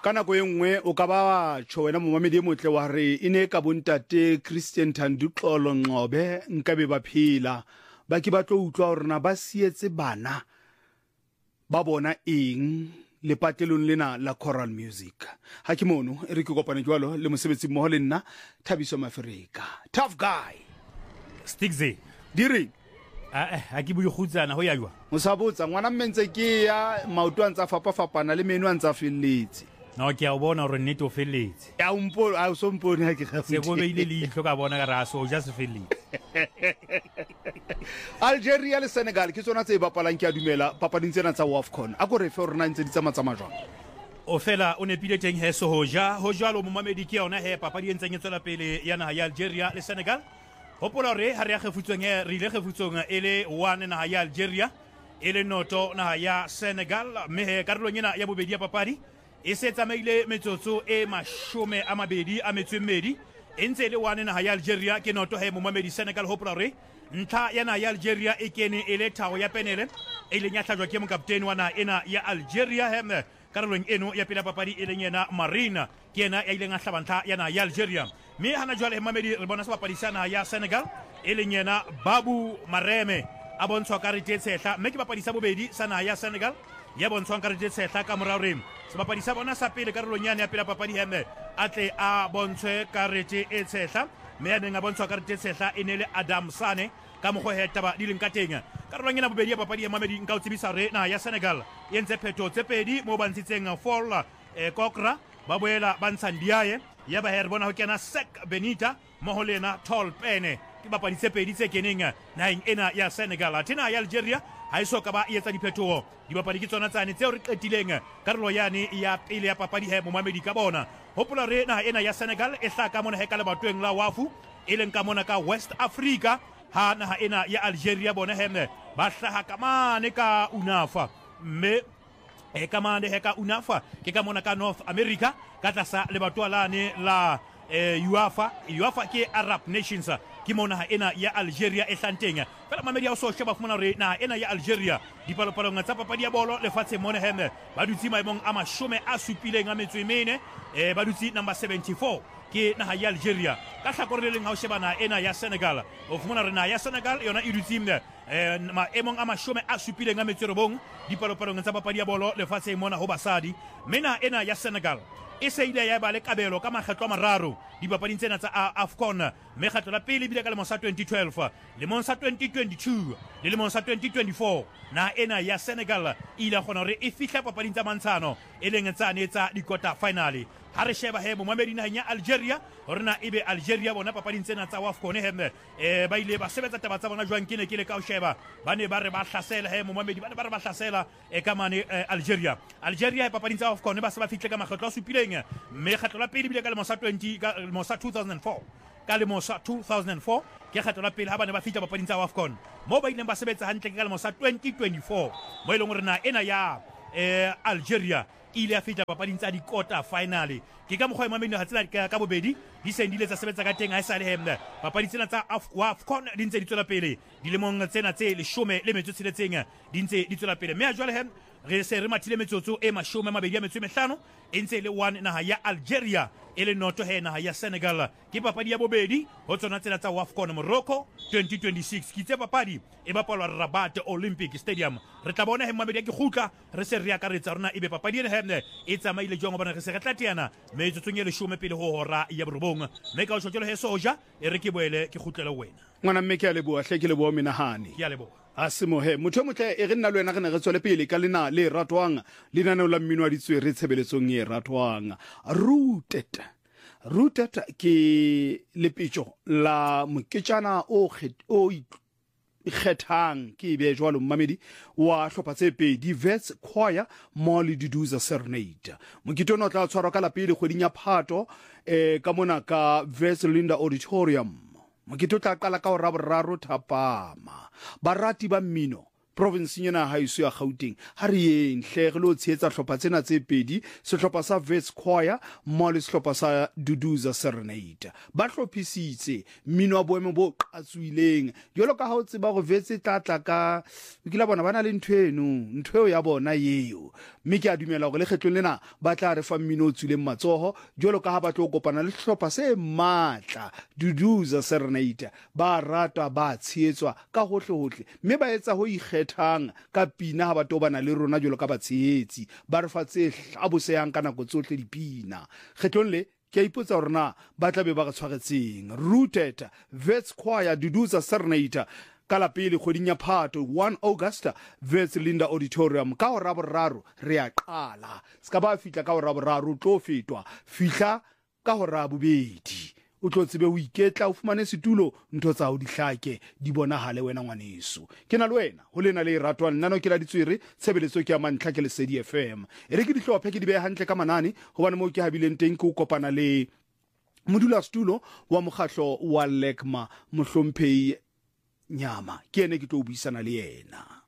kana go engwe o ka ba tsho wena momamedi motle wa re ine ka bontate Christian Thanduxolo Nqobe nkabe ba phela ba ke ba tlo utlwa hore na ba sietse bana ba bona eng le patelong lena la choral music ha ke mono e re ke kopane jwalo le mosebetsi mmoho le nna Thabiso Mafrika tough guy Stickze dire a ke bui khutsana ho ya jwa mo sabotsa ngwana mmentse ke ya maoto a ntsa fapana le menu a ntsa felletse no ke a bona hore nnete o felletse ya umpo a so mpone ha ke gafu se go beile le ihlo ka bona ka raso just felletse Algeria le Senegal ke tsona tse bapalang ke a dumela papading tsena tsa WAFCON a go re fe hore na ntse di tsama jwang o fela o ne pile teng heso ho jalo momamedi ke yona he papadi e ntseng e tswela pele ya naha ya Algeria le Senegal hopola re ha re ya kgefutsong re ile kgefutsong ele 1 naha ya Algeria ele noto naha ya Senegal me karolong ena ya bobedi ya papadi e se tsamaile metsotso e 22 e ntse le 1 naha ya Algeria ke noto he momamedi Senegal hopola re ntlha ya naha ya Algeria e kene ele thago ya penele e leng ya tlhajwa ke mokapteni wa naha ena ya Algeria he karolong eno ya pela papadi e leng yena Marina ke yena ya ileng a hlabantha ya naha ya Algeria me hana jwale mamedi re bona sebapadi sa naha ya Senegal e leng yena Babu Mareme a bontshwa karete tshehla mme ke bapadi sa bobedi sa naha ya Senegal ya bontshwang karete tshehla ka morao re sebapadi sa bona sa pele karolong yana ya pela papadi heme atle a bontshwe karete e tshehla mme ya neng a bontshwa karete tshehla e ne le Adam Sane ka mo go hetaba di leng ka teng karolong ena bobedi ya papadi ya mamedi nka o tsebisa re naha ya Senegal e ntse phetho tse pedi mo ba ntshitseng Fall Kokra ba boela ba ntshang diae ya ba her bona ho kena Sek Benita mo ho lena Tol Pene ke bapadi tse pedi tse keneng naheng ena ya Senegal athena ya Algeria ha iso ka ba etsa diphetoho di bapadi ke tsona tsane tseo re qetileng karolo yane ya pele ya papadi he momamedi ka bona hopola re naha ena ya Senegal e hla ka mona he ka lebatweng la Wafu e leng ka mona ka West Africa ha naha ena ya Algeria bona heme ba hlaha ka mane ka Unafa mme e ka mane he ka Unafa ke ka mona ka North America ka tlasa lebatwa lane la UEFA ke Arab Nations ke mona ha ena ya Algeria e hlanteng fela mamedi a so sheba fumana re naha ena ya Algeria dipalopalong tsa papadi ya bolo lefatshe mona heme ba dutsi maemong a 74 ba dutsi number 74 ke naha ya Algeria ka hlakoreng leng ha o sheba naha ena ya Senegal o fumana re naha ya Senegal yona e dutsi maemong a 79 dipalopalong tsa papadi ya bolo lefatshe mona ho basadi mme naha ena ya Senegal e se ile ya ba le kabelo ka makgetlo a mararo dipapading tsena tsa AFCON mme kgetlo la pele bile ka lemong sa 2012 lemong sa 2022 le lemong sa 2024 naha ena ya Senegal ile kgona hore e fihla papading tsa mantshano e leng tsane tsa di-quarter finale ha re sheba he momamedi naheng ya Algeria hore na ebe Algeria bona papading tsena tsa AFCON he ba ile ba sebetsa taba tsa bona jwang ke ne ke le ka o sheba ba ne ba re ba hlasela he momamedi ba ne ba re ba hlasela ka mane Algeria papading tsa AFCON ba se ba fihle ka makgetlo a supileng mme kgetlo la pele bile ka lemong sa 2004 ka lemong sa 2004 ke kgetlo la pele ha ba ne ba fihla papading tsa AFCON mo ba ileng ba sebetsa hantle ka lemong sa 2024 mo ileng hore na ena ya Algeria ile a fihla papading tsa di-quarter finale ke ka mokgwa mamedi ha tsela ka bobedi di sendile tsa sebetsa ka teng ha esale hemle papadi tsena tsa AFCON di ntse di tswela pele dilemong tsena tse 16 di ntse di tswela pele mme a jwale hem re se re mathile metsotso e 25 e ntse le 1 naha ya Algeria e le noto he naha ya Senegal ke papadi ya bobedi ho tsona tsena tsa AFCON Morocco 2026 ke tse papadi e bapalwa Rabat Olympic Stadium re tla bona he mamedi ya ke khutla re se re akaretsa rona ebe papadi ena hemne e tsamaile jwang bona re se re tla teana metsotso e 10 pele ho hora ya borobong mme ka o shotelo he soja e re ke boele ke khutlele wena ngwana mme ke a leboa hle ke leboa menahane ke a leboa a se mohe motho motle e re nna le wena re ne re tswele pele ka lena le ratwang le naneo la mmino wa ditswere tshebeletsong e ratwang rooted ke lepetjo la moketjana o ikgethang ke be jwalo mmamedi wa hlopha tse pedi Vets Choir mo le Diduza Serenade mokete ona o tla tshwarwa ka la pele kgweding ya Phato ka mona ka Vets Linda Auditorium mokete o tla qala ka hora boraro thapama barati ba mmino province ena ha iso ya Gauteng ha re yeng hle re lo tsheetsa hlopha tsena tse pedi sehlopha sa Wits Choir mo le sehlopha sa Duduza Serenade ba hlophisitse mmino wa boemo bo qatsuileng jolo ka ha o tseba go Wits tlatla ka kila bona bana le ntweo ya bona yeo mme ke a dumela go le kgetlong lena ba tla re fa mmino o tswileng matsoho jolo ka ha ba tlo kopana le sehlopha se matla Duduza Serenade ba rata ba tsheetswa ka hohle mme ba etsa ho ikgethang ka pina ha ba tobana le rona jolo ka batsheetsi ba re fa tse hlabosehang ka nako tsohle dipina kgetlong le ke a ipotsa hore na ba tla be ba re tshwaretseng Rooted Wits Choir Duduza Serenade ka la pele kgweding ya Phato 1 August Wits Linda Auditorium ka hora boraro re a qala ska ba fitla ka hora boraro tlo fetwa fihla ka hora bobedi o tlo tsebe o iketla o fumane setulo ntho tsa o dihlake di bonahale wena ngwaneso ke na le wena ho lena le ratwang nna no ke la ditswere tshebeletso ke ya mantlha ke Lesedi FM e re ke dihlopha ke di be hantle ka manane hobane mo ke habileng teng ke o kopana le modula stulo wa mokgahlo wa Lekma Mohlomphehi Nyama ke ene ke tlo buisana le yena.